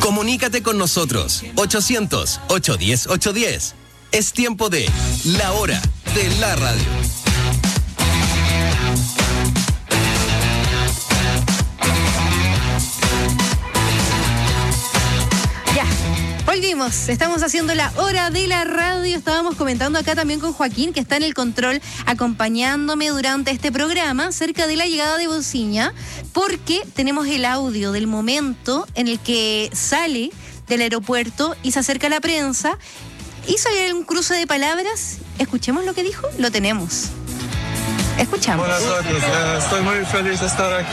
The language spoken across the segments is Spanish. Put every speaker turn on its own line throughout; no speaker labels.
Comunícate con nosotros. 800-810-810. Es tiempo de La Hora de la Radio.
Volvimos, estamos haciendo la hora de la radio. Estábamos comentando acá también con Joaquín, que está en el control acompañándome durante este programa acerca de la llegada de Bociña, porque tenemos el audio del momento en el que sale del aeropuerto y se acerca a la prensa. Hizo un cruce de palabras. Escuchemos lo que dijo. Lo tenemos. Escuchamos.
Buenas noches, estoy muy feliz de estar aquí.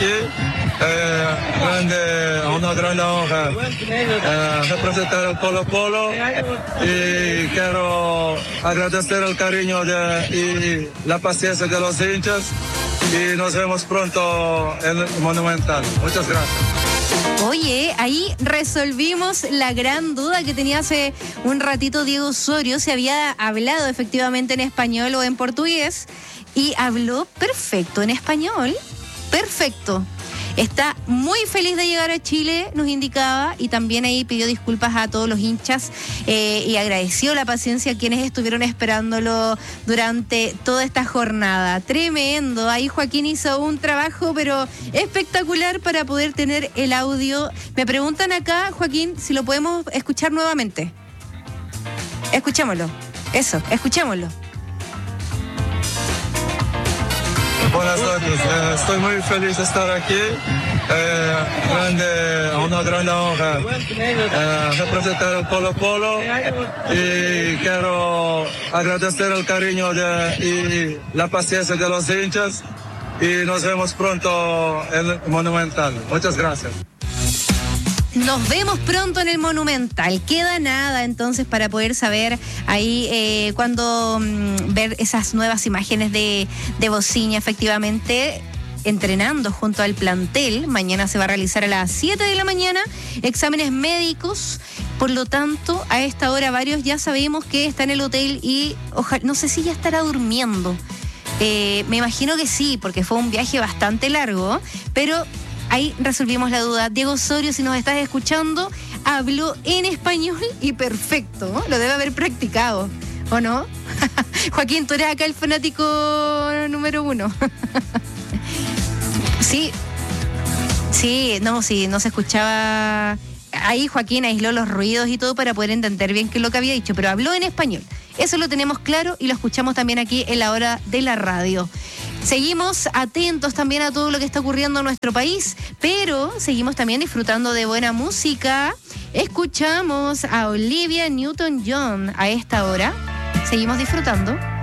Una gran honra representar el Colo-Colo y quiero agradecer el cariño y la paciencia de los hinchas y nos vemos pronto en el Monumental. Muchas gracias.
Oye, ahí resolvimos la gran duda que tenía hace un ratito Diego Osorio, si había hablado efectivamente en español o en portugués, y habló perfecto en español, perfecto. Está muy feliz de llegar a Chile, nos indicaba, y también ahí pidió disculpas a todos los hinchas y agradeció la paciencia a quienes estuvieron esperándolo durante toda esta jornada. Tremendo, ahí Joaquín hizo un trabajo pero espectacular para poder tener el audio. Me preguntan acá, Joaquín, si lo podemos escuchar nuevamente. Escuchémoslo, eso, escuchémoslo.
Buenas noches, estoy muy feliz de estar aquí. Una gran honra representar el Colo-Colo y quiero agradecer el cariño y la paciencia de los hinchas y nos vemos pronto en el Monumental. Muchas gracias.
Nos vemos pronto en el Monumental. Queda nada entonces para poder saber ahí cuando ver esas nuevas imágenes de Bociña efectivamente entrenando junto al plantel. Mañana se va a realizar a las 7 de la mañana exámenes médicos. Por lo tanto, a esta hora varios ya sabemos que está en el hotel y ojalá, no sé si ya estará durmiendo. Me imagino que sí, porque fue un viaje bastante largo, pero ahí resolvimos la duda. Diego Osorio, si nos estás escuchando, habló en español y perfecto, ¿no? Lo debe haber practicado, ¿o no? Joaquín, tú eres acá el fanático número 1. Sí, no se escuchaba. Ahí Joaquín aisló los ruidos y todo para poder entender bien qué es lo que había dicho, pero habló en español. Eso lo tenemos claro y lo escuchamos también aquí en la hora de la radio. Seguimos atentos también a todo lo que está ocurriendo en nuestro país, pero seguimos también disfrutando de buena música. Escuchamos a Olivia Newton-John a esta hora. Seguimos disfrutando.